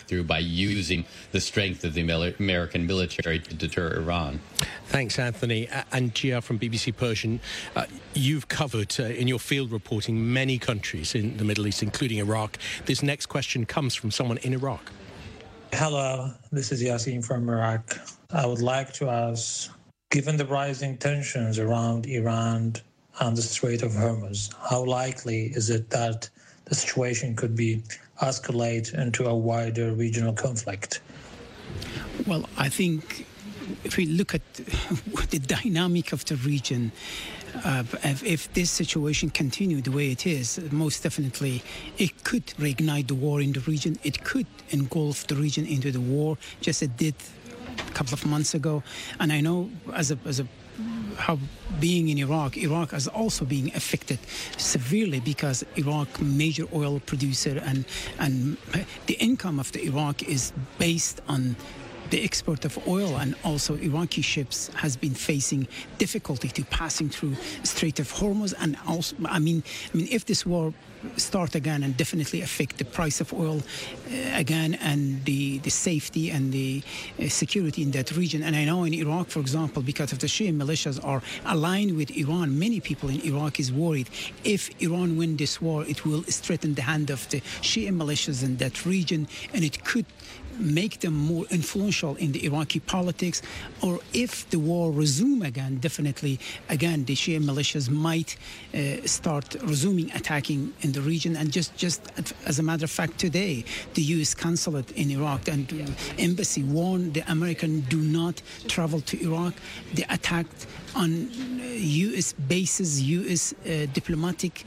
through by using the strength of the American military to deter Iran. Thanks, Anthony. And Gia from BBC Persian, you've covered in your field reporting many countries in the Middle East, including Iraq. This next question comes from someone in Iraq. Hello, this is Yasin from Iraq. I would like to ask, given the rising tensions around Iran and the Strait of Hormuz, how likely is it that the situation could be escalate into a wider regional conflict? Well, I think if we look at the dynamic of the region, if this situation continues the way it is, most definitely it could reignite the war in the region. It could engulf the region into the war, just as it did a couple of months ago. And I know how being in Iraq is also being affected severely because Iraq, major oil producer, and the income of the Iraq is based on the export of oil, and also Iraqi ships has been facing difficulty to passing through Strait of Hormuz. And also, I mean, if this war start again and definitely affect the price of oil again and the safety and the security in that region. And I know in Iraq, for example, because of the Shia militias are aligned with Iran, many people in Iraq is worried if Iran win this war, it will strengthen the hand of the Shia militias in that region, and it could make them more influential in the Iraqi politics. Or if the war resume again, definitely again the Shia militias might start resuming attacking in the region. And just as a matter of fact, today the U.S. consulate in Iraq and embassy warned the American do not travel to Iraq. They attacked on U.S. bases, U.S. diplomatic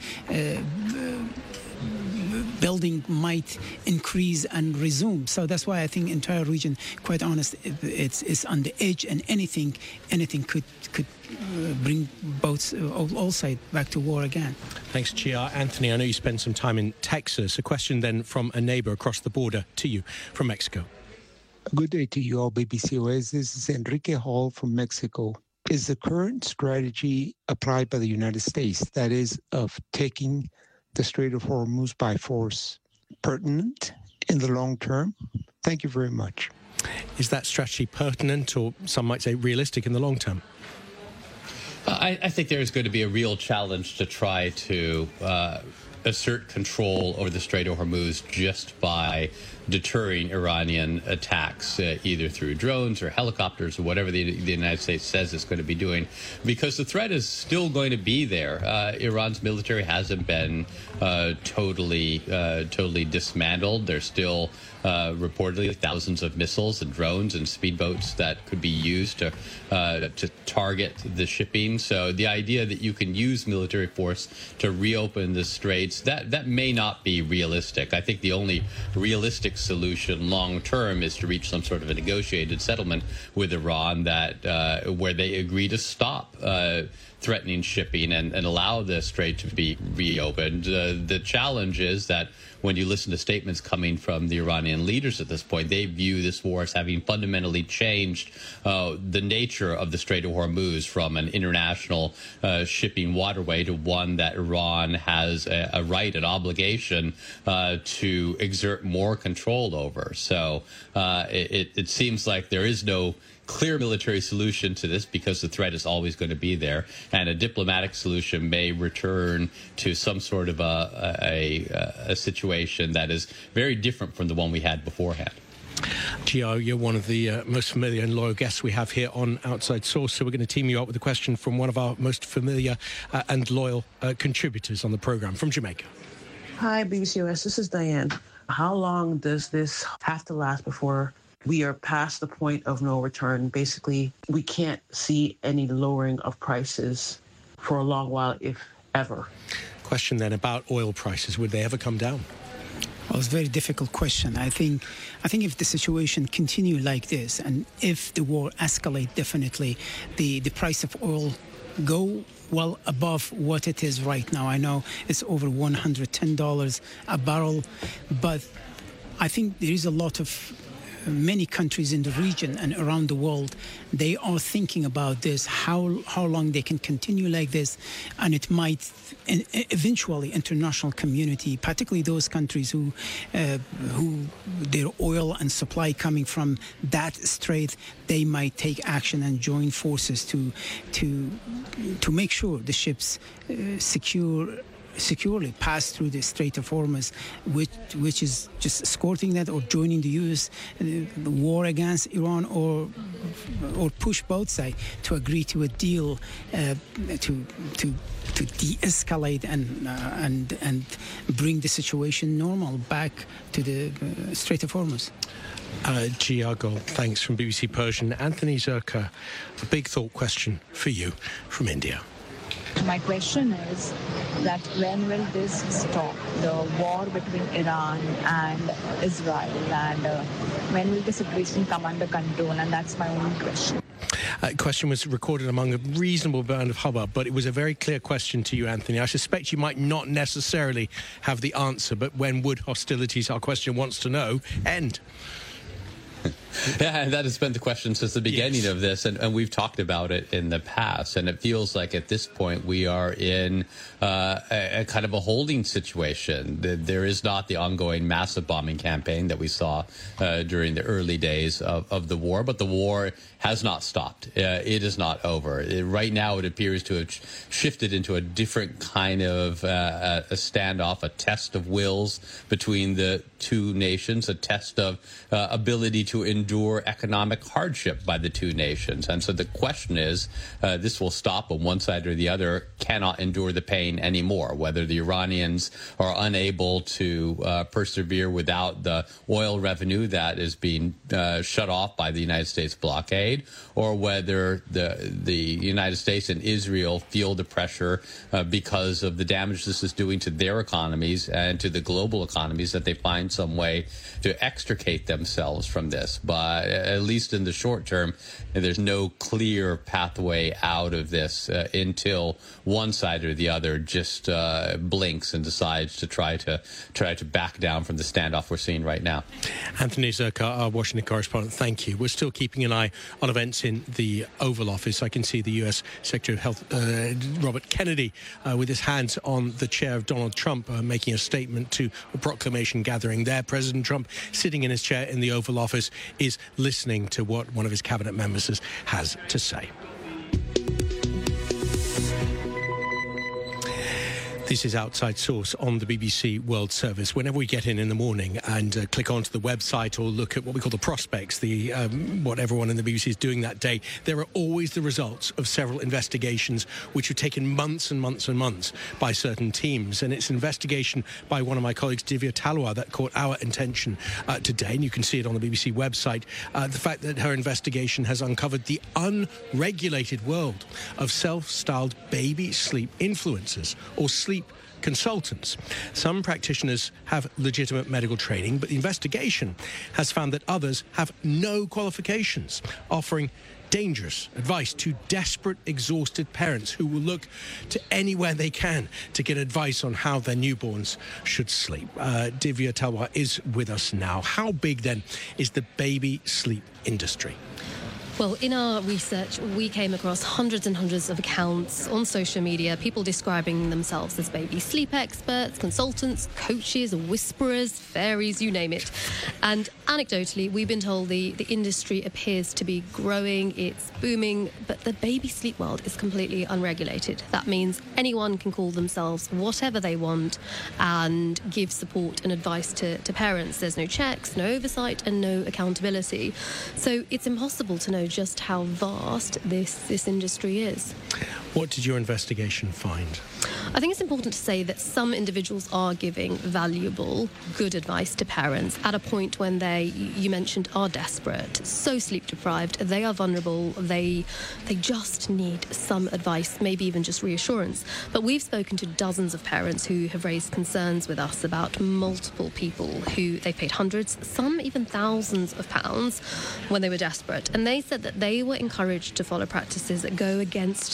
building might increase and resume. So that's why I think entire region, quite honest, it's on the edge, and anything could bring all sides back to war again. Thanks, Gia. Anthony, I know you spent some time in Texas. A question then from a neighbor across the border to you from Mexico. Good day to you all, BBC OS. This is Enrique Hall from Mexico. Is the current strategy applied by the United States, that is, of taking the Strait of Hormuz by force, pertinent in the long term? Thank you very much. Is that strategy pertinent, or some might say realistic in the long term? I think there's going to be a real challenge to try to assert control over the Strait of Hormuz just by deterring Iranian attacks, either through drones or helicopters or whatever the United States says it's going to be doing, because the threat is still going to be there. Iran's military hasn't been totally dismantled. There's still reportedly thousands of missiles and drones and speedboats that could be used to target the shipping. So the idea that you can use military force to reopen the straits, that may not be realistic. I think the only realistic solution long term is to reach some sort of a negotiated settlement with Iran that where they agree to stop threatening shipping and allow the strait to be reopened. The challenge is that when you listen to statements coming from the Iranian leaders at this point, they view this war as having fundamentally changed the nature of the Strait of Hormuz from an international shipping waterway to one that Iran has a right and obligation to exert more control over. So it seems like there is no clear military solution to this because the threat is always going to be there, and a diplomatic solution may return to some sort of a situation that is very different from the one we had beforehand. Gio, you're one of the most familiar and loyal guests we have here on Outside Source, so we're going to team you up with a question from one of our most familiar and loyal contributors on the program from Jamaica. Hi, BBC OS. This is Diane. How long does this have to last before we are past the point of no return? Basically, we can't see any lowering of prices for a long while, if ever. Question then about oil prices. Would they ever come down? Well, it's a very difficult question. I think if the situation continue like this, and if the war escalate, definitely the price of oil go well above what it is right now. I know it's over $110 a barrel, but I think there is a lot of many countries in the region and around the world, they are thinking about this, how long they can continue like this, and it might eventually international community, particularly those countries who their oil and supply coming from that strait, they might take action and join forces to make sure the ships securely pass through the Strait of Hormuz, which is just escorting that or joining the U.S. The war against Iran, or push both sides to agree to a deal to de-escalate and bring the situation normal back to the Strait of Hormuz. Giago, thanks from BBC Persian. Anthony Zurcher, a big thought question for you from India. My question is that when will this stop, the war between Iran and Israel, and when will the situation come under control? And that's my only question. Question was recorded among a reasonable amount of hubbub, but it was a very clear question to you, Anthony. I suspect you might not necessarily have the answer, but when would hostilities, our question wants to know, end? Yeah, and that has been the question since the beginning of this, and we've talked about it in the past, and it feels like at this point we are in a kind of a holding situation. There is not the ongoing massive bombing campaign that we saw during the early days of the war, but the war has not stopped. It is not over. Right now it appears to have shifted into a different kind of a standoff, a test of wills between the two nations, a test of ability to endure economic hardship by the two nations. And so the question is, this will stop when one side or the other cannot endure the pain anymore, whether the Iranians are unable to persevere without the oil revenue that is being shut off by the United States blockade, or whether the United States and Israel feel the pressure because of the damage this is doing to their economies and to the global economies, that they find some way to extricate themselves from this. But at least in the short term, there's no clear pathway out of this until one side or the other just blinks and decides to try to back down from the standoff we're seeing right now. Anthony Zurcher, our Washington correspondent, thank you. We're still keeping an eye on events in the Oval Office. I can see the U.S. Secretary of Health, Robert Kennedy, with his hands on the chair of Donald Trump, making a statement to a proclamation gathering there. President Trump, sitting in his chair in the Oval Office, is listening to what one of his cabinet members has to say. This is Outside Source on the BBC World Service. Whenever we get in the morning and click onto the website or look at what we call the prospects, what everyone in the BBC is doing that day, there are always the results of several investigations which have taken months and months and months by certain teams. And it's an investigation by one of my colleagues, Divya Talwar, that caught our attention today. And you can see it on the BBC website. The fact that her investigation has uncovered the unregulated world of self-styled baby sleep influencers, or sleep consultants. Some practitioners have legitimate medical training, but the investigation has found that others have no qualifications, offering dangerous advice to desperate, exhausted parents who will look to anywhere they can to get advice on how their newborns should sleep. Divya Talwar is with us now. How big, then, is the baby sleep industry? Well, in our research, we came across hundreds and hundreds of accounts on social media, people describing themselves as baby sleep experts, consultants, coaches, whisperers, fairies, you name it. And anecdotally, we've been told the industry appears to be growing, it's booming, but the baby sleep world is completely unregulated. That means anyone can call themselves whatever they want and give support and advice to parents. There's no checks, no oversight, and no accountability. So it's impossible to know just how vast this industry is. What did your investigation find? I think it's important to say that some individuals are giving valuable, good advice to parents at a point when they, you mentioned, are desperate, so sleep deprived, they are vulnerable, they just need some advice, maybe even just reassurance. But we've spoken to dozens of parents who have raised concerns with us about multiple people who they paid hundreds, some even thousands of pounds when they were desperate. And they said that they were encouraged to follow practices that go against NHS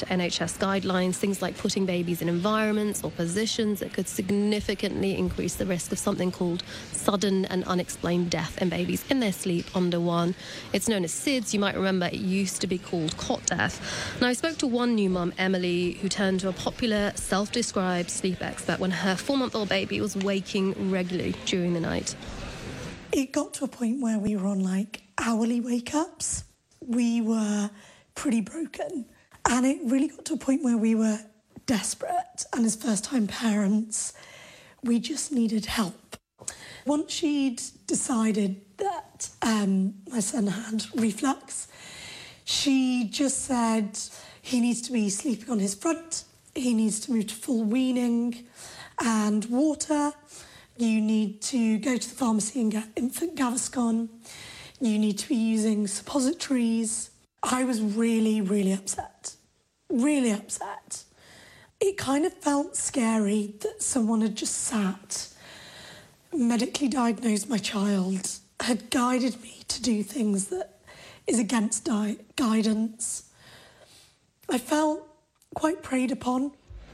NHS guidelines, things like putting babies in environments or positions that could significantly increase the risk of something called sudden and unexplained death in babies in their sleep under 1. It's known as SIDS. You might remember it used to be called cot death. Now, I spoke to one new mum, Emily, who turned to a popular self-described sleep expert when her 4-month-old baby was waking regularly during the night. It got to a point where we were on like hourly wake-ups. We were pretty broken. And it really got to a point where we were desperate. And as first-time parents, we just needed help. Once she'd decided that my son had reflux, she just said he needs to be sleeping on his front, he needs to move to full weaning and water, you need to go to the pharmacy and get infant Gaviscon, you need to be using suppositories. I was really, really upset. Really upset. It kind of felt scary that someone had just sat, medically diagnosed my child, had guided me to do things that is against guidance. I felt quite preyed upon.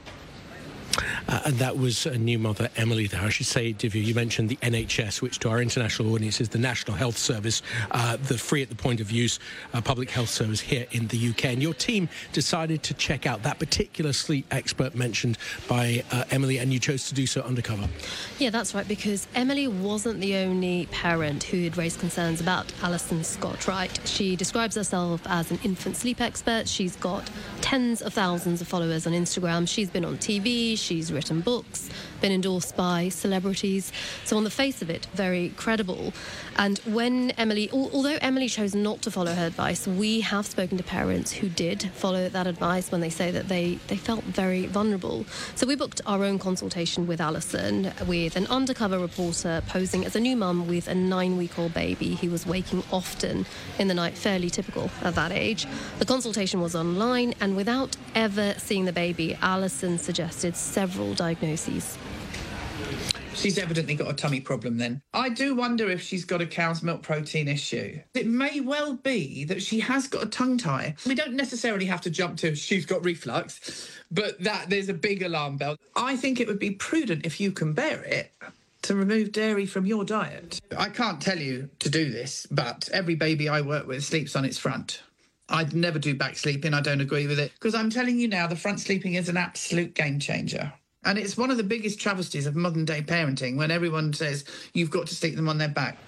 And that was a new mother, Emily, there. I should say, Divya, you mentioned the NHS, which to our international audience is the National Health Service, the free at the point of use public health service here in the UK. And your team decided to check out that particular sleep expert mentioned by Emily, and you chose to do so undercover. Yeah, that's right, because Emily wasn't the only parent who had raised concerns about Alison Scott Wright. She describes herself as an infant sleep expert. She's got tens of thousands of followers on Instagram. She's been on TV, she's written books, been endorsed by celebrities. So on the face of it, very credible. And when Emily, although Emily chose not to follow her advice, we have spoken to parents who did follow that advice when they say that they felt very vulnerable. So we booked our own consultation with Alison, with an undercover reporter posing as a new mum with a 9-week-old baby who was waking often in the night, fairly typical at that age. The consultation was online, and without ever seeing the baby, Alison suggested several diagnoses. She's evidently got a tummy problem then. I do wonder if she's got a cow's milk protein issue. It may well be that she has got a tongue tie. We don't necessarily have to jump to she's got reflux, but that there's a big alarm bell. I think it would be prudent, if you can bear it, to remove dairy from your diet. I can't tell you to do this, but every baby I work with sleeps on its front. I'd never do back sleeping. I don't agree with it. Because I'm telling you now, the front sleeping is an absolute game changer. And it's one of the biggest travesties of modern-day parenting when everyone says you've got to sleep them on their back.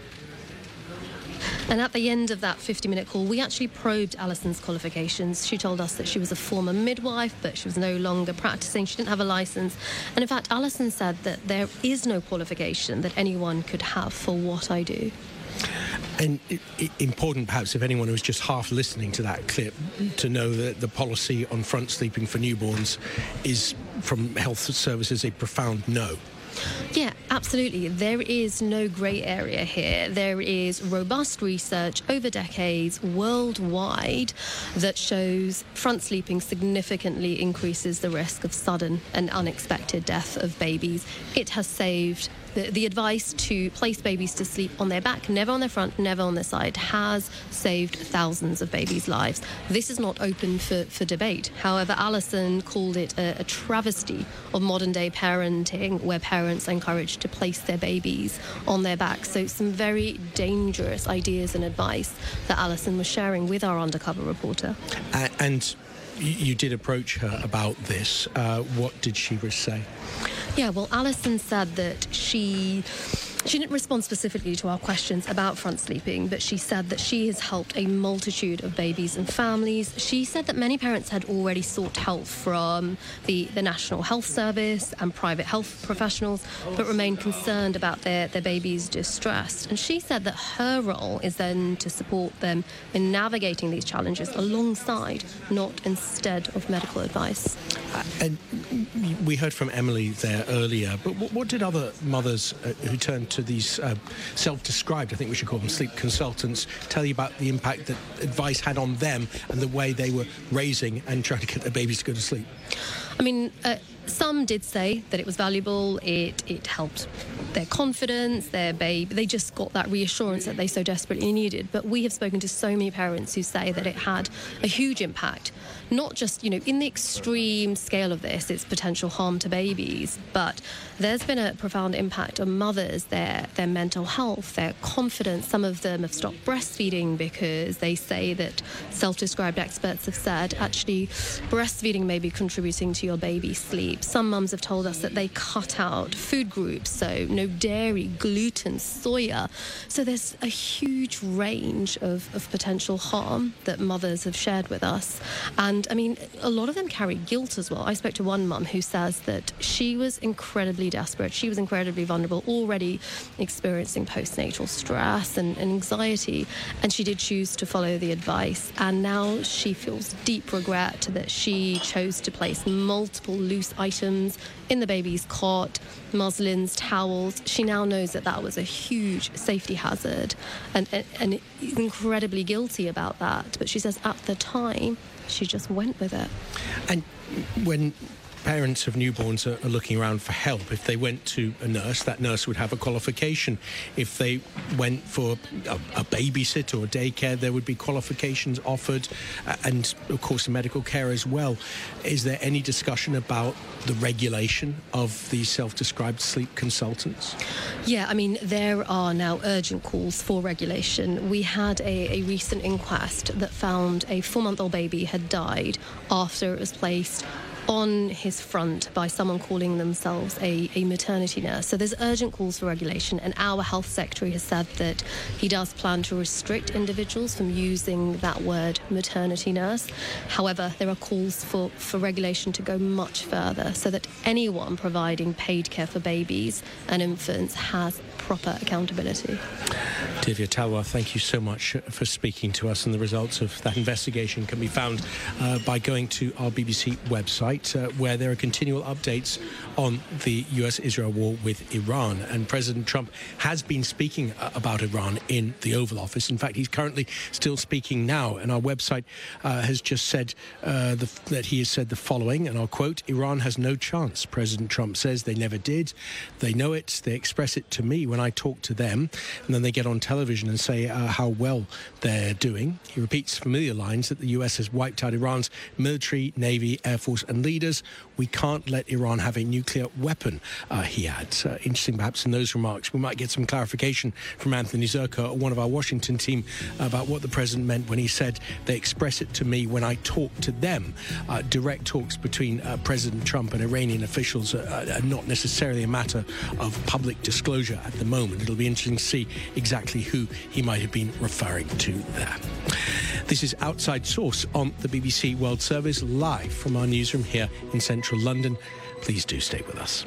And at the end of that 50-minute call, we actually probed Alison's qualifications. She told us that she was a former midwife, but she was no longer practicing. She didn't have a licence. And in fact, Alison said that there is no qualification that anyone could have for what I do. And important, perhaps, if anyone was just half listening to that clip, to know that the policy on front sleeping for newborns is, from health services, a profound no. Yeah, absolutely. There is no grey area here. There is robust research over decades worldwide that shows front sleeping significantly increases the risk of sudden and unexpected death of babies. It has saved the advice to place babies to sleep on their back, never on their front, never on their side, has saved thousands of babies' lives. This is not open for debate. However, Alison called it a travesty of modern-day parenting, where parents are encouraged to place their babies on their back. So some very dangerous ideas and advice that Alison was sharing with our undercover reporter. And you did approach her about this. What did she say? Yeah, well, Alison said that she didn't respond specifically to our questions about front sleeping, but she said that she has helped a multitude of babies and families. She said that many parents had already sought help from the National Health Service and private health professionals, but remained concerned about their babies' distress. And she said that her role is then to support them in navigating these challenges alongside, not instead of medical advice. And we heard from Emily there earlier, but what did other mothers who turned to these self-described, I think we should call them, sleep consultants, tell you about the impact that advice had on them and the way they were raising and trying to get their babies to go to sleep? I mean, Some did say that it was valuable. It helped their confidence, their baby. They just got that reassurance that they so desperately needed. But we have spoken to so many parents who say that it had a huge impact, not just, in the extreme scale of this, it's potential harm to babies, but there's been a profound impact on mothers, their mental health, their confidence. Some of them have stopped breastfeeding because they say that self-described experts have said, actually, breastfeeding may be contributing to your baby's sleep. Some mums have told us that they cut out food groups, so no dairy, gluten, soya. So there's a huge range of potential harm that mothers have shared with us. And, a lot of them carry guilt as well. I spoke to one mum who says that she was incredibly desperate. She was incredibly vulnerable, already experiencing postnatal stress and anxiety, and she did choose to follow the advice. And now she feels deep regret that she chose to place multiple loose items in the baby's cot, muslins, towels. She now knows that was a huge safety hazard and is incredibly guilty about that. But she says at the time, she just went with it. And when parents of newborns are looking around for help, if they went to a nurse, that nurse would have a qualification. If they went for a babysitter or daycare, there would be qualifications offered, and of course medical care as well. Is there any discussion about the regulation of these self-described sleep consultants? Yeah, there are now urgent calls for regulation. We had a recent inquest that found a 4-month-old baby had died after it was placed on his front by someone calling themselves a maternity nurse. So there's urgent calls for regulation, and our health secretary has said that he does plan to restrict individuals from using that word maternity nurse. However, there are calls for regulation to go much further so that anyone providing paid care for babies and infants has proper accountability. Divya Talwar, thank you so much for speaking to us, and the results of that investigation can be found by going to our BBC website, where there are continual updates on the US-Israel war with Iran. And President Trump has been speaking about Iran in the Oval Office. In fact, he's currently still speaking now, and our website has just said that he has said the following, and I'll quote, "Iran has no chance. President Trump says they never did. They know it. They express it to me when I talk to them, and then they get on television and say how well they're doing." He repeats familiar lines that the US has wiped out Iran's military, navy, air force and leaders. We can't let Iran have a nuclear weapon, he adds. Interesting, perhaps, in those remarks. We might get some clarification from Anthony Zerka, one of our Washington team, about what the president meant when he said they express it to me when I talk to them. Direct talks between President Trump and Iranian officials are not necessarily a matter of public disclosure at the moment. It'll be interesting to see exactly who he might have been referring to there. This is Outside Source on the BBC World Service, live from our newsroom here in central London. Please do stay with us.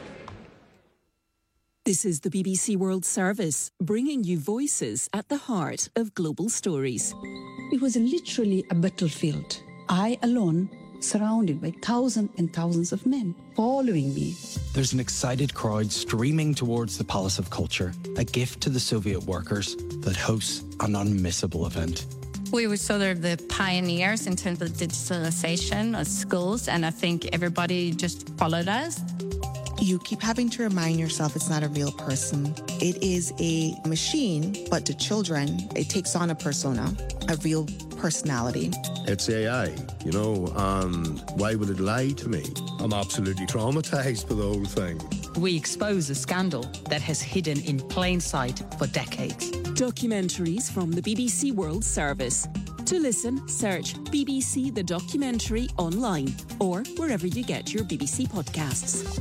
This is the BBC World Service, bringing you voices at the heart of global stories. It was literally a battlefield. I alone, surrounded by thousands and thousands of men following me. There's an excited crowd streaming towards the Palace of Culture, a gift to the Soviet workers that hosts an unmissable event. We were sort of the pioneers in terms of digitalization of schools, and I think everybody just followed us. You keep having to remind yourself it's not a real person. It is a machine, but to children, it takes on a persona, a real personality. It's AI, why would it lie to me? I'm absolutely traumatized by the whole thing. We expose a scandal that has hidden in plain sight for decades. Documentaries from the BBC World Service. To listen, search BBC The Documentary online or wherever you get your BBC podcasts.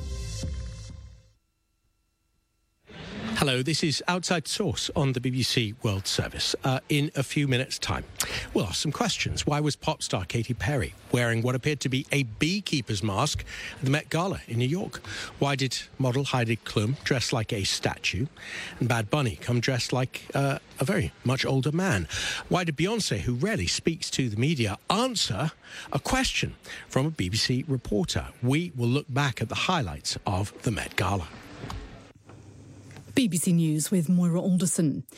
Hello, this is Outside Source on the BBC World Service. In a few minutes' time, we'll ask some questions. Why was pop star Katy Perry wearing what appeared to be a beekeeper's mask at the Met Gala in New York? Why did model Heidi Klum dress like a statue? And Bad Bunny come dressed like a very much older man? Why did Beyoncé, who rarely speaks to the media, answer a question from a BBC reporter? We will look back at the highlights of the Met Gala. BBC News with Moira Alderson.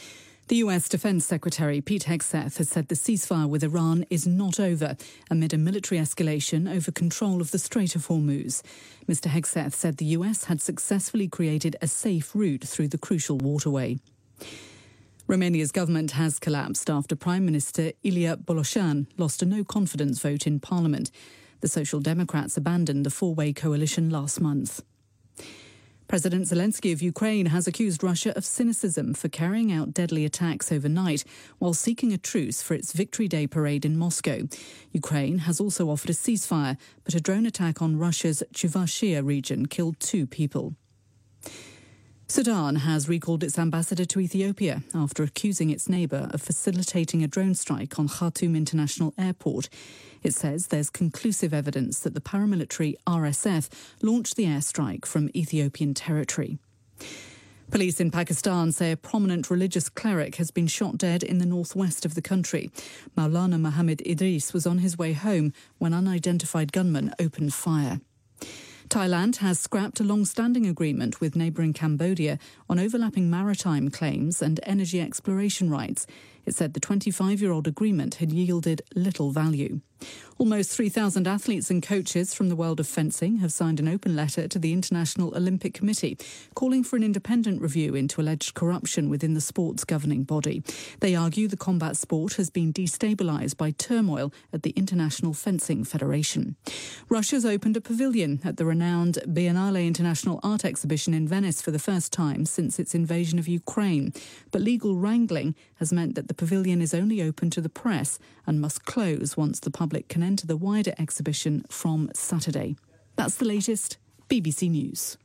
The US Defense Secretary Pete Hegseth has said the ceasefire with Iran is not over amid a military escalation over control of the Strait of Hormuz. Mr. Hegseth said the US had successfully created a safe route through the crucial waterway. Romania's government has collapsed after Prime Minister Ilie Boloșan lost a no-confidence vote in Parliament. The Social Democrats abandoned the four-way coalition last month. President Zelensky of Ukraine has accused Russia of cynicism for carrying out deadly attacks overnight while seeking a truce for its Victory Day parade in Moscow. Ukraine has also offered a ceasefire, but a drone attack on Russia's Chuvashia region killed 2 people. Sudan has recalled its ambassador to Ethiopia after accusing its neighbour of facilitating a drone strike on Khartoum International Airport. It says there's conclusive evidence that the paramilitary RSF launched the airstrike from Ethiopian territory. Police in Pakistan say a prominent religious cleric has been shot dead in the northwest of the country. Maulana Muhammad Idris was on his way home when unidentified gunmen opened fire. Thailand has scrapped a long-standing agreement with neighbouring Cambodia on overlapping maritime claims and energy exploration rights. It said the 25-year-old agreement had yielded little value. Almost 3,000 athletes and coaches from the world of fencing have signed an open letter to the International Olympic Committee, calling for an independent review into alleged corruption within the sport's governing body. They argue the combat sport has been destabilised by turmoil at the International Fencing Federation. Russia's opened a pavilion at the renowned Biennale International Art Exhibition in Venice for the first time since its invasion of Ukraine. But legal wrangling has meant that the pavilion is only open to the press and must close once the public can enter the wider exhibition from Saturday. That's the latest. BBC News.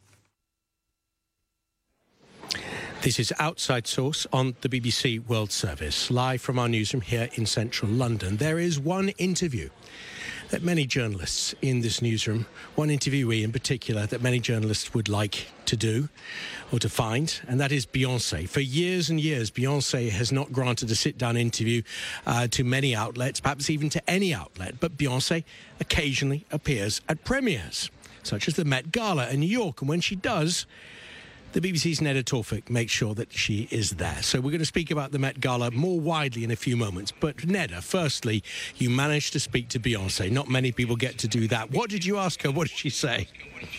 This is Outside Source on the BBC World Service, live from our newsroom here in central London. There is one interview that many journalists in this newsroom, one interviewee in particular that many journalists would like to do or to find, and that is Beyoncé. For years and years, Beyoncé has not granted a sit-down interview to many outlets, perhaps even to any outlet, but Beyoncé occasionally appears at premieres, such as the Met Gala in New York, and when she does, the BBC's Neda Tawfik makes sure that she is there. So we're going to speak about the Met Gala more widely in a few moments. But Neda, firstly, you managed to speak to Beyoncé. Not many people get to do that. What did you ask her? What did she say?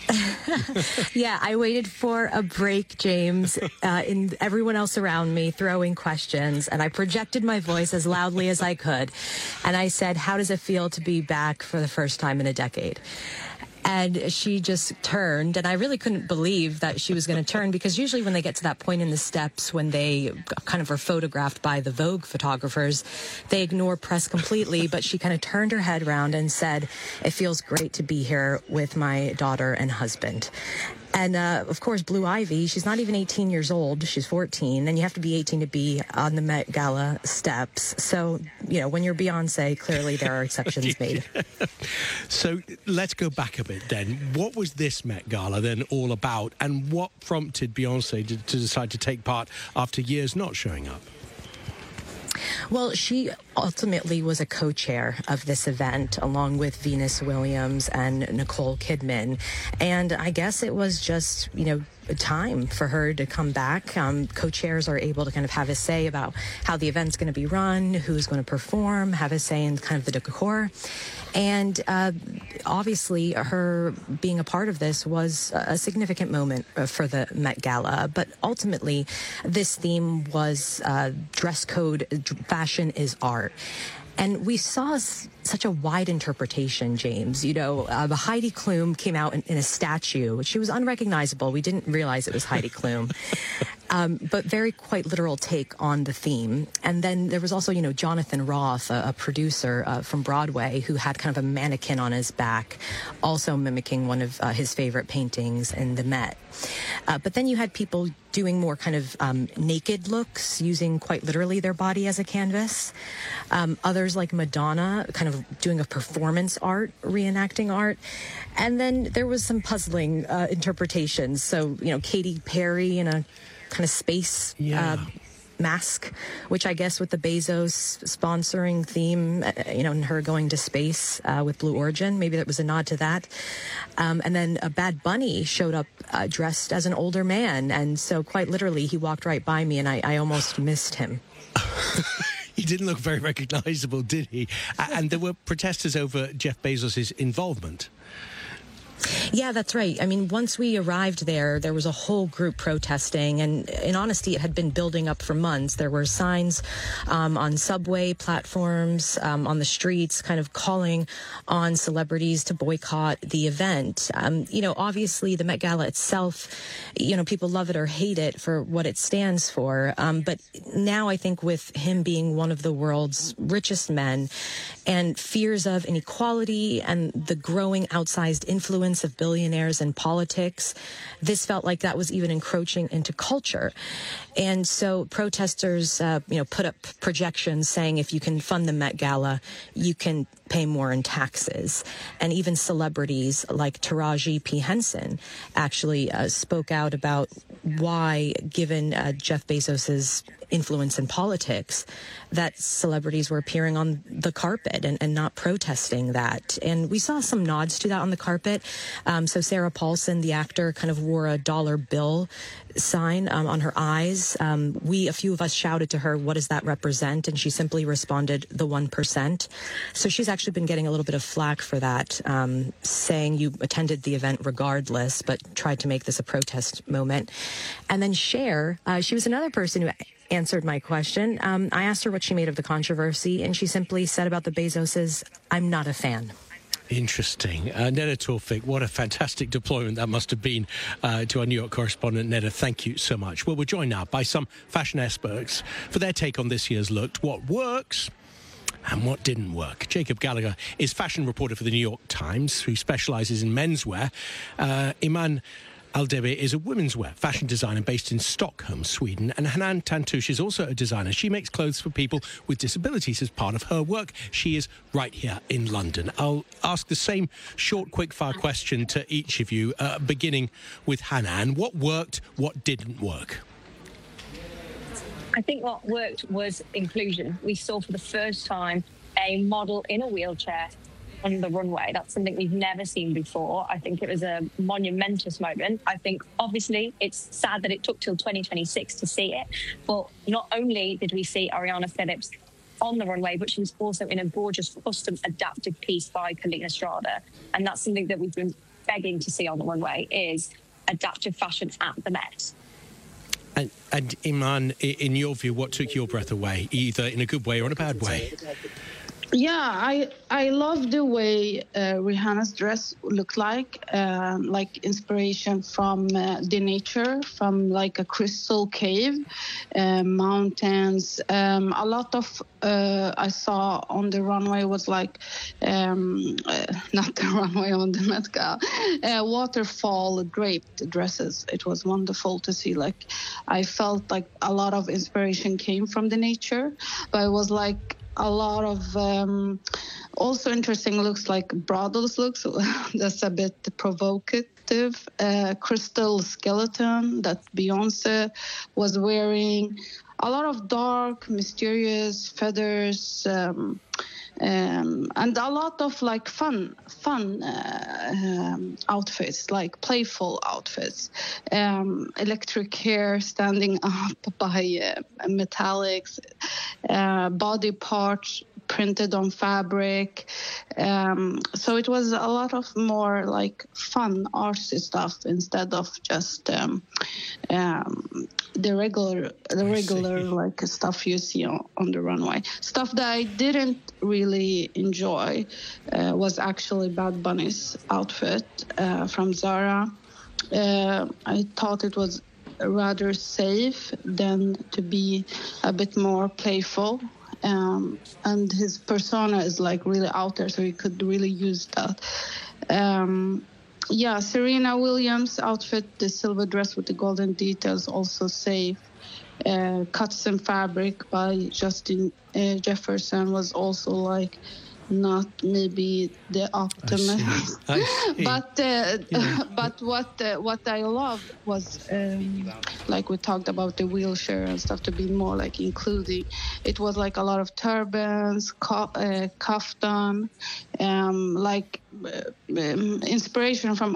Yeah, I waited for a break, James, in everyone else around me throwing questions, and I projected my voice as loudly as I could. And I said, how does it feel to be back for the first time in a decade? And she just turned, and I really couldn't believe that she was going to turn, because usually when they get to that point in the steps, when they kind of are photographed by the Vogue photographers, they ignore press completely. But she kind of turned her head around and said, it feels great to be here with my daughter and husband. And, of course, Blue Ivy, she's not even 18 years old. She's 14, and you have to be 18 to be on the Met Gala steps. So, you know, when you're Beyonce, clearly there are exceptions made. So let's go back a bit then. What was this Met Gala then all about, and what prompted Beyonce to decide to take part after years not showing up? Well, she ultimately was a co-chair of this event along with Venus Williams and Nicole Kidman. And I guess it was just, you know, time for her to come back. Co-chairs are able to kind of have a say about how the event's going to be run, who's going to perform, have a say in kind of the decor. And obviously, her being a part of this was a significant moment for the Met Gala. But ultimately, this theme was dress code, fashion is art. And we saw such a wide interpretation, James. You know, Heidi Klum came out in a statue. She was unrecognizable. We didn't realize it was Heidi Klum. But very quite literal take on the theme. And then there was also, you know, Jonathan Roth, a producer from Broadway, who had kind of a mannequin on his back, also mimicking one of his favorite paintings in the Met. But then you had people doing more kind of naked looks, using quite literally their body as a canvas. Others like Madonna kind of doing a performance art, reenacting art. And then there was some puzzling interpretations. So, you know, Katy Perry in a kind of space mask, which I guess with the Bezos sponsoring theme, and her going to space with Blue Origin, maybe that was a nod to that. And then Bad Bunny showed up dressed as an older man. And so quite literally, he walked right by me and I almost missed him. He didn't look very recognizable, did he? And there were protesters over Jeff Bezos' involvement. Yeah, that's right. I mean, once we arrived there was a whole group protesting, and in honesty, it had been building up for months. There were signs on subway platforms, on the streets, kind of calling on celebrities to boycott the event. Obviously, the Met Gala itself, people love it or hate it for what it stands for. But now I think with him being one of the world's richest men and fears of inequality and the growing outsized influence of billionaires in politics, this felt like that was even encroaching into culture. And so protesters, put up projections saying if you can fund the Met Gala, you can pay more in taxes. And even celebrities like Taraji P. Henson actually spoke out about why, given Jeff Bezos's influence in politics, that celebrities were appearing on the carpet and not protesting that. And we saw some nods to that on the carpet. So Sarah Paulson, the actor, kind of wore a dollar bill sign on her eyes. A few of us shouted to her, "What does that represent?" And she simply responded, "The 1%. So she's actually been getting a little bit of flack for that, saying you attended the event regardless, but tried to make this a protest moment. And then Cher, she was another person who answered my question. I asked her what she made of the controversy, and she simply said about the Bezoses, "I'm not a fan." Interesting. Neda Tawfik, what a fantastic deployment that must have been to our New York correspondent. Neda, thank you so much. Well, we're joined now by some fashion experts for their take on this year's look, what works and what didn't work. Jacob Gallagher is fashion reporter for the New York Times, who specialises in menswear. Iman Aldebe is a women's wear fashion designer based in Stockholm, Sweden. And Hanan Tantouche is also a designer. She makes clothes for people with disabilities as part of her work. She is right here in London. I'll ask the same short, quick-fire question to each of you, beginning with Hanan. What worked? What didn't work? I think what worked was inclusion. We saw for the first time a model in a wheelchair on the runway. That's something we've never seen before. I think it was a monumentous moment. I think obviously it's sad that it took till 2026 to see it, but not only did we see Ariana Phillips on the runway, but she was also in a gorgeous custom adapted piece by Kalina Strada. And that's something that we've been begging to see on the runway, is adaptive fashion at the Met. And Iman, in your view, what took your breath away, either in a good way or in a bad way? Yeah, I love the way Rihanna's dress looked like inspiration from the nature, from like a crystal cave, mountains. A lot of I saw on the runway was like, not the runway, on the Met Gala, waterfall draped dresses. It was wonderful to see. Like, I felt like a lot of inspiration came from the nature, but it was like a lot of also interesting looks, like Broadles looks. That's a bit provocative. Crystal skeleton that Beyonce was wearing. A lot of dark, mysterious feathers, and a lot of like fun outfits, like playful outfits. Electric hair standing up by metallics, body parts printed on fabric. So it was a lot of more like fun artsy stuff instead of just the regular like stuff you see on the runway. Stuff that I didn't really enjoy was actually Bad Bunny's outfit from Zara. I thought it was rather safe than to be a bit more playful. And his persona is like really out there, so he could really use that. Serena Williams' outfit, the silver dress with the golden details, also safe. Custom fabric by Justin Jefferson was also like not maybe the optimist. I see. But what I loved was like we talked about the wheelchair and stuff, to be more like including. It was like a lot of turbans, kaftan, like inspiration from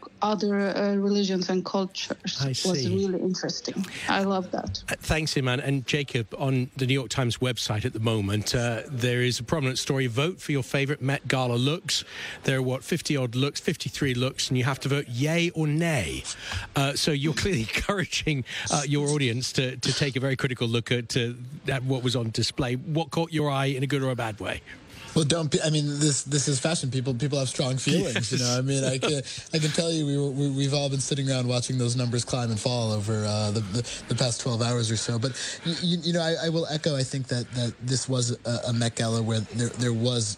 other religions and cultures. I was see. really interesting. I love that. Thanks, Iman. And Jacob, on the New York Times website at the moment, there is a prominent story. Vote for your favourite Met Gala looks. There are, 50-odd looks, 53 looks, and you have to vote yay or nay. So you're clearly encouraging your audience to take a very critical look at what was on display. What caught your eye in a good or a bad way? Well, this is fashion. People have strong feelings, you know. I mean, I can tell you, we've all been sitting around watching those numbers climb and fall over the past 12 hours or so. But you know, I will echo. I think that this was a Met Gala where there was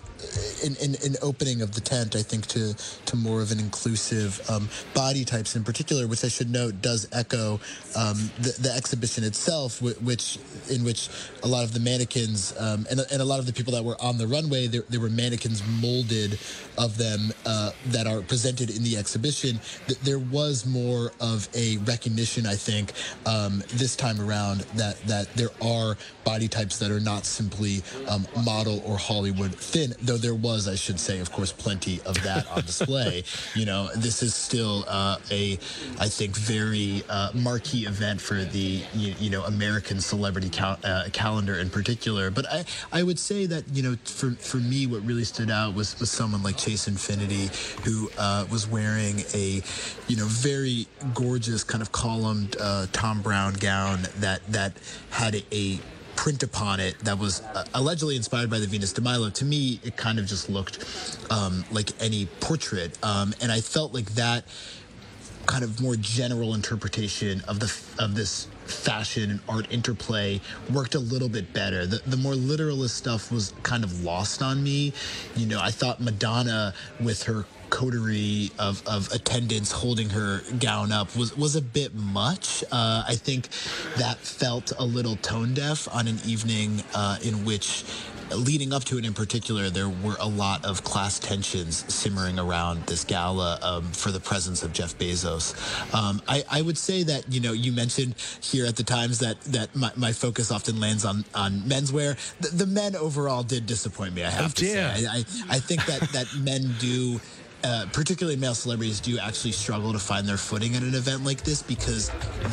an opening of the tent, I think, to more of an inclusive body types in particular, which I should note does echo the exhibition itself, in which a lot of the mannequins and a lot of the people that were on the runway, there were mannequins molded of them that are presented in the exhibition. There was more of a recognition, I think, this time around that there are body types that are not simply model or Hollywood thin, though there was, I should say, of course, plenty of that on display. You know, this is still I think, very marquee event for the American celebrity calendar in particular. But I would say that, you know, for me, what really stood out was someone like Chase Infinity, who was wearing a, you know, very gorgeous kind of columned Tom Brown gown that had a print upon it that was allegedly inspired by the Venus de Milo. To me, it kind of just looked like any portrait, and I felt like that kind of more general interpretation of this fashion and art interplay worked a little bit better. The more literalist stuff was kind of lost on me. You know, I thought Madonna, with her coterie of attendants holding her gown up, was a bit much. I think that felt a little tone deaf on an evening in which, leading up to it in particular, there were a lot of class tensions simmering around this gala for the presence of Jeff Bezos. I would say that, you know, you mentioned here at the Times that my focus often lands on menswear. The men overall did disappoint me, I have to say. I think that men do, particularly male celebrities, do actually struggle to find their footing at an event like this, because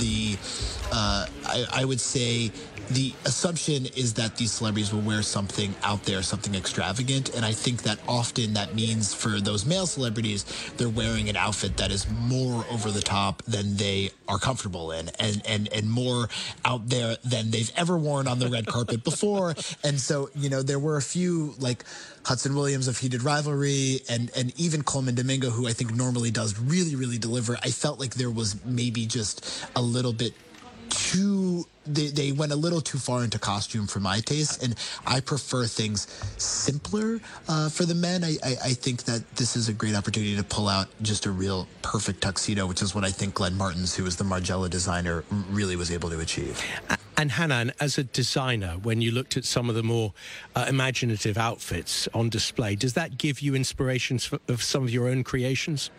I would say the assumption is that these celebrities will wear something out there, something extravagant, and I think that often that means for those male celebrities, they're wearing an outfit that is more over the top than they are comfortable in, and more out there than they've ever worn on the red carpet before. And so, you know, there were a few, like Hudson Williams of Heated Rivalry, and even Coleman Domingo, who I think normally does really, really deliver. I felt like there was maybe just a little bit too, they went a little too far into costume for my taste, and I prefer things simpler for the men. I think that this is a great opportunity to pull out just a real perfect tuxedo, which is what I think Glenn Martins, who was the Margiela designer, really was able to achieve. And Hanan, as a designer, when you looked at some of the more imaginative outfits on display, does that give you inspirations of some of your own creations?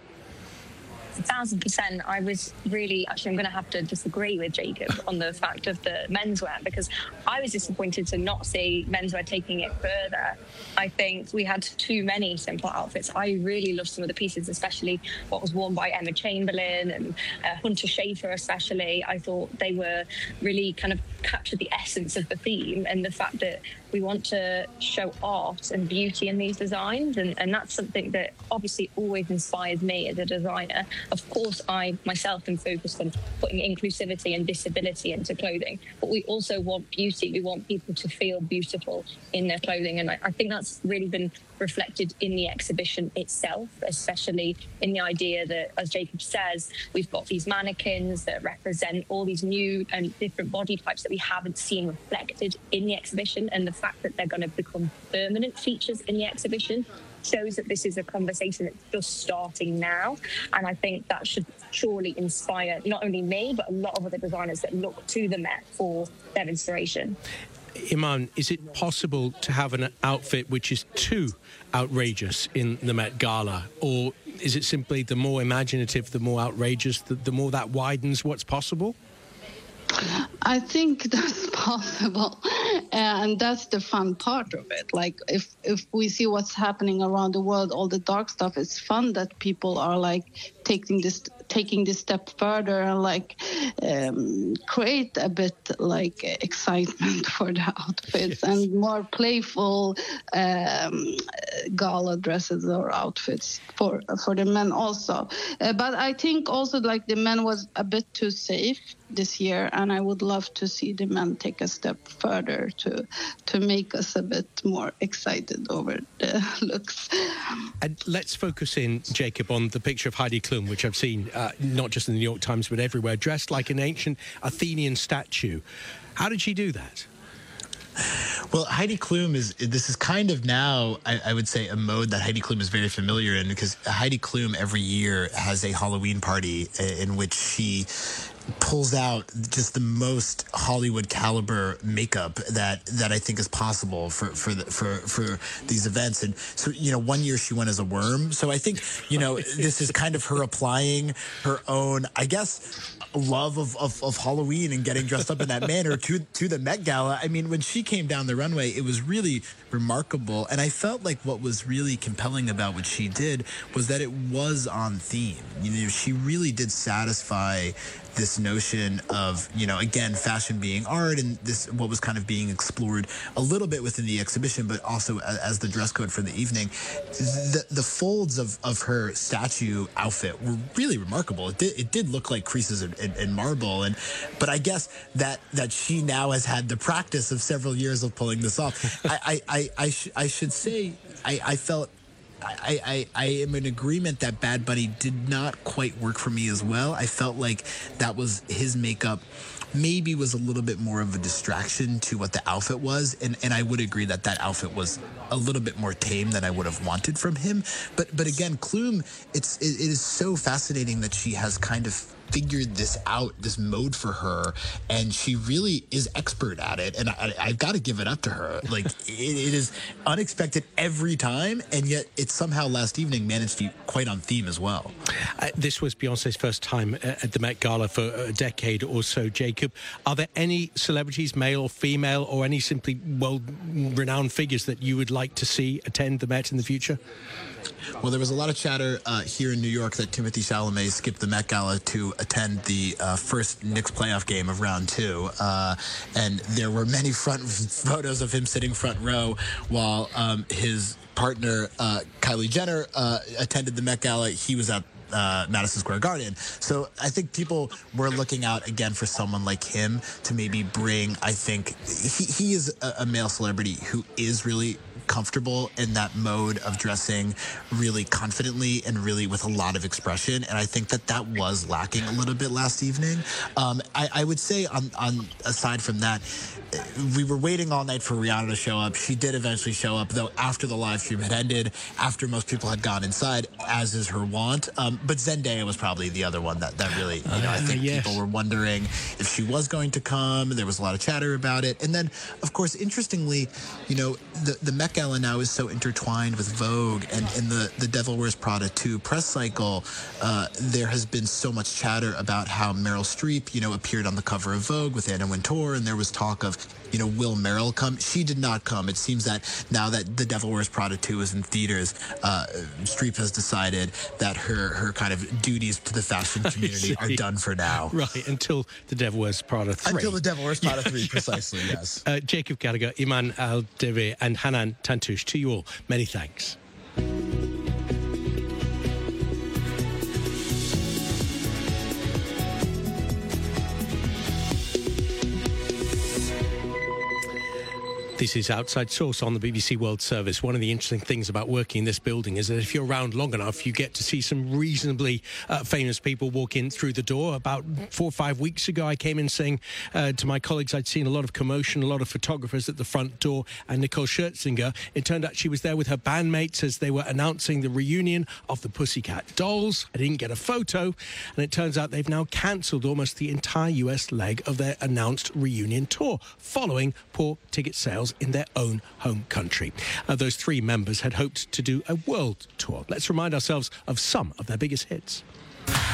1,000%. I was really, actually, I'm going to have to disagree with Jacob on the fact of the menswear, because I was disappointed to not see menswear taking it further. I think we had too many simple outfits. I really loved some of the pieces, especially what was worn by Emma Chamberlain and Hunter Schafer especially. I thought they were really kind of captured the essence of the theme, and the fact that we want to show art and beauty in these designs, and that's something that obviously always inspires me as a designer. Of course, I myself am focused on putting inclusivity and disability into clothing, but we also want beauty. We want people to feel beautiful in their clothing, and I think that's really been reflected in the exhibition itself, especially in the idea that, as Jacob says, we've got these mannequins that represent all these new and different body types that we haven't seen reflected in the exhibition, and the fact that they're going to become permanent features in the exhibition shows that this is a conversation that's just starting now. And I think that should surely inspire not only me, but a lot of other designers that look to the Met for their inspiration. Iman, is it possible to have an outfit which is too outrageous in the Met Gala? Or is it simply the more imaginative, the more outrageous, the more that widens what's possible? I think that's possible, and that's the fun part of it. Like, if we see what's happening around the world, all the dark stuff, it's fun that people are like taking this step further and like create a bit like excitement for the outfits. Yes. And more playful gala dresses or outfits for the men also. But I think also like the men was a bit too safe this year, and I would love to see the men take a step further to make us a bit more excited over the looks. And let's focus in, Jacob, on the picture of Heidi Klum, which I've seen not just in the New York Times but everywhere, dressed like an ancient Athenian statue. How did she do that? Well, Heidi Klum this is kind of now, I would say, a mode that Heidi Klum is very familiar in, because Heidi Klum every year has a Halloween party in which she pulls out just the most Hollywood caliber makeup that I think is possible for these events. And so, one year she went as a worm. So I think, this is kind of her applying her own, I guess, love of Halloween and getting dressed up in that manner to the Met Gala. I mean, when she came down the runway, it was really remarkable. And I felt like what was really compelling about what she did was that it was on theme. She really did satisfy this notion of, again, fashion being art, and this what was kind of being explored a little bit within the exhibition, but also as the dress code for the evening. The folds of her statue outfit were really remarkable. It did look like creases in marble, but I guess that she now has had the practice of several years of pulling this off. I should say I felt. I am in agreement that Bad Bunny did not quite work for me as well. I felt like that was his makeup maybe was a little bit more of a distraction to what the outfit was. And I would agree that outfit was a little bit more tame than I would have wanted from him. But again, Klum, it is so fascinating that she has kind of figured this out, this mode for her, and she really is expert at it, and I've got to give it up to her. Like, it is unexpected every time, and yet it somehow last evening managed to be quite on theme as well. This was Beyonce's first time at the Met Gala for a decade or so, Jacob. Are there any celebrities, male or female, or any simply well-renowned figures that you would like to see attend the Met in the future? Well, there was a lot of chatter here in New York that Timothée Chalamet skipped the Met Gala to attend the first Knicks playoff game of round 2. And there were many front photos of him sitting front row while his partner, Kylie Jenner, attended the Met Gala. He was at Madison Square Garden. So I think people were looking out again for someone like him to maybe bring, I think, he is a male celebrity who is really comfortable in that mode of dressing really confidently and really with a lot of expression, and I think that was lacking a little bit last evening. I would say on aside from that, we were waiting all night for Rihanna to show up. She did eventually show up, though, after the live stream had ended, after most people had gone inside, as is her wont. But Zendaya was probably the other one that really, I think people were wondering if she was going to come. There was a lot of chatter about it. And then, of course, interestingly, the Met Gala now is so intertwined with Vogue, and in the Devil Wears Prada 2 press cycle, there has been so much chatter about how Meryl Streep, appeared on the cover of Vogue with Anna Wintour, and there was talk of, will Meryl come? She did not come. It seems that now that The Devil Wears Prada 2 is in theaters, Streep has decided that her kind of duties to the fashion community are done for now. Right, until The Devil Wears Prada 3. Until The Devil Wears Prada 3, precisely, yes. Jacob Gallagher, Iman Al-Deve, and Hanan Tantoush, to you all, many thanks. This is Outside Source on the BBC World Service. One of the interesting things about working in this building is that if you're around long enough, you get to see some reasonably famous people walk in through the door. About 4 or 5 weeks ago, I came in saying to my colleagues I'd seen a lot of commotion, a lot of photographers at the front door, and Nicole Scherzinger. It turned out she was there with her bandmates as they were announcing the reunion of the Pussycat Dolls. I didn't get a photo, and it turns out they've now cancelled almost the entire US leg of their announced reunion tour, following poor ticket sales in their own home country. Those three members had hoped to do a world tour. Let's remind ourselves of some of their biggest hits.